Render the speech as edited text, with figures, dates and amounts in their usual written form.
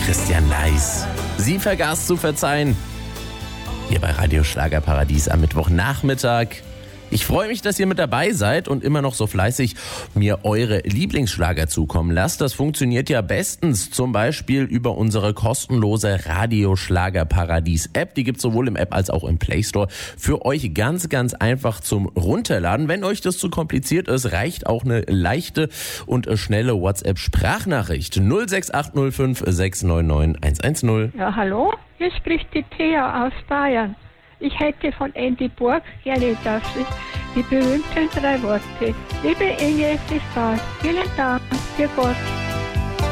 Christian Leis. Sie vergaß zu verzeihen. Hier bei Radio Schlagerparadies am Mittwochnachmittag. Ich freue mich, dass ihr mit dabei seid und immer noch so fleißig mir eure Lieblingsschlager zukommen lasst. Das funktioniert ja bestens, zum Beispiel über unsere kostenlose Radio Schlagerparadies App. Die gibt's sowohl im App als auch im Play Store. Für euch ganz, ganz einfach zum Runterladen. Wenn euch das zu kompliziert ist, reicht auch eine leichte und schnelle WhatsApp-Sprachnachricht. 06805 699 110. Ja, hallo, hier spricht die Thea aus Bayern. Ich hätte von Andy Borg gerne die berühmten 3 Worte. Liebe Inge, bis bald. Vielen Dank. Für Gott.